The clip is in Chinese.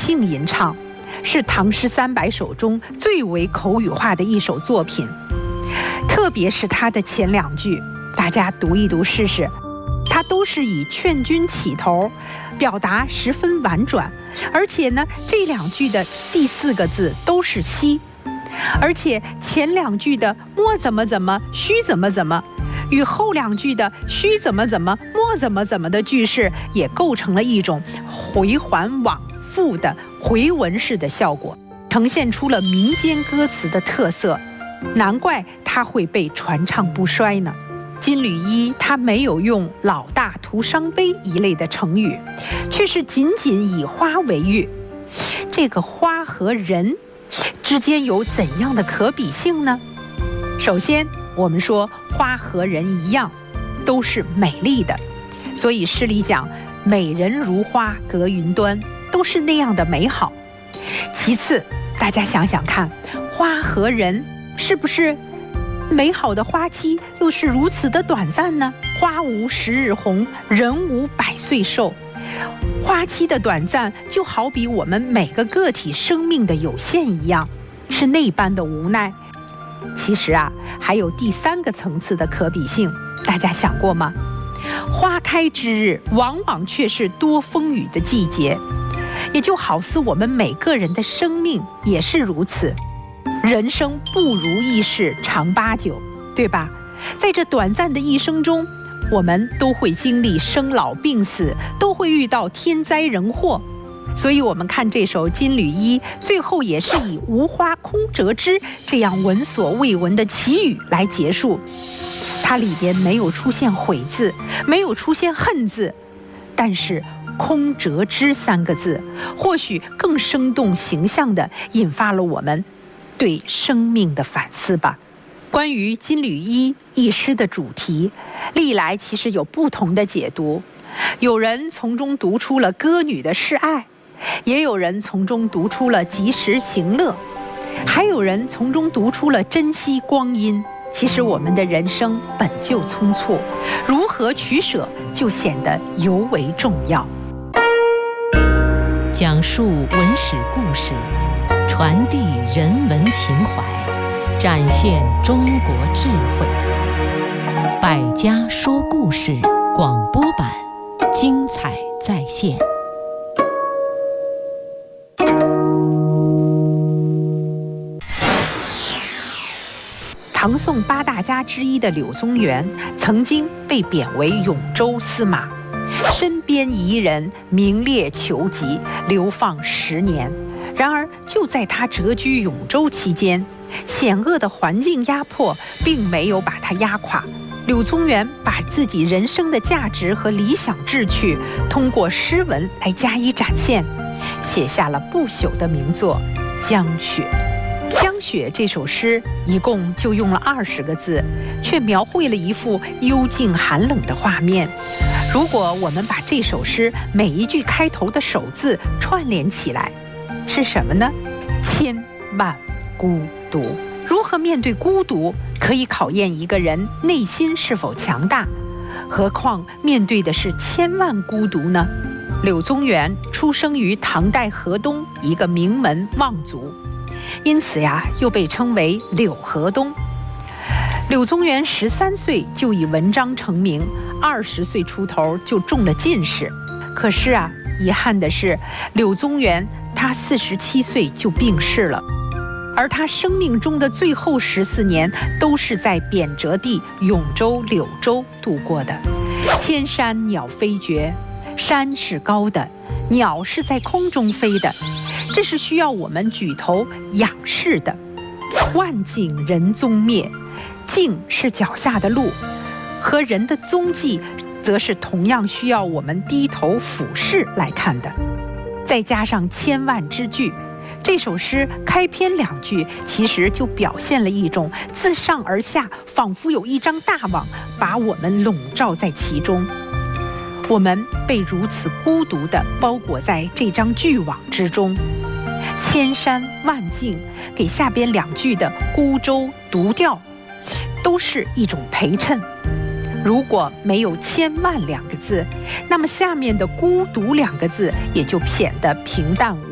性吟唱，是唐诗300首中最为口语化的一首作品。特别是它的前2句，大家读一读试试，它都是以劝君起头，表达十分婉转，而且呢，这2句的第4个字都是西，而且前2句的莫怎么怎么，须怎么怎么，与后2句的须怎么怎么，莫怎么怎么的句式，也构成了一种回环往复的回文式的效果，呈现出了民间歌词的特色，难怪它会被传唱不衰呢。金缕衣他没有用老大徒伤悲一类的成语，却是仅仅以花为喻。这个花和人之间有怎样的可比性呢？首先，我们说花和人一样，都是美丽的，所以诗里讲美人如花隔云端，都是那样的美好。其次，大家想想看，花和人是不是美好的花期又是如此的短暂呢？花无10日红，人无100岁寿。花期的短暂就好比我们每个个体生命的有限一样，是那般的无奈。其实啊，还有第3个层次的可比性，大家想过吗？花开之日往往却是多风雨的季节，也就好似我们每个人的生命也是如此。人生不如意事常8九，对吧？在这短暂的一生中，我们都会经历生老病死，都会遇到天灾人祸。所以我们看这首《金缕衣》，最后也是以无花空折枝这样闻所未闻的奇语来结束。它里边没有出现悔字，没有出现恨字，但是空折枝3个字或许更生动形象地引发了我们对生命的反思吧。关于金缕衣一诗的主题，历来其实有不同的解读，有人从中读出了歌女的示爱，也有人从中读出了及时行乐，还有人从中读出了珍惜光阴。其实我们的人生本就匆促，如何取舍就显得尤为重要。 讲述文史故事，传递人文情怀，展现中国智慧。百家说故事广播版，精彩再现。 唐宋8大家之一的柳宗元曾经被贬为永州司马，身边夷人，名列囚籍，流放10年。然而就在他谪居永州期间，险恶的环境压迫并没有把他压垮。柳宗元把自己人生的价值和理想志趣通过诗文来加以展现，写下了不朽的名作《江雪》。《江雪》这首诗一共就用了20个字，却描绘了一幅幽静寒冷的画面。如果我们把这首诗每一句开头的首字串联起来，是什么呢？千万孤独。如何面对孤独，可以考验一个人内心是否强大，何况面对的是千万孤独呢？柳宗元出生于唐代河东一个名门望族，因此呀，又被称为柳河东。柳宗元13岁就以文章成名，20岁出头就中了进士。可是啊，遗憾的是，柳宗元他47岁就病逝了，而他生命中的最后14年都是在贬谪地永州、柳州度过的。千山鸟飞绝，山是高的，鸟是在空中飞的，这是需要我们举头仰视的。万径人踪灭，径是脚下的路，和人的踪迹则是同样需要我们低头俯视来看的。再加上千万之句，这首诗开篇2句其实就表现了一种自上而下，仿佛有一张大网把我们笼罩在其中。我们被如此孤独地包裹在这张巨网之中，千山万径给下边2句的孤舟独钓都是一种陪衬。如果没有千万2个字，那么下面的孤独2个字也就显得平淡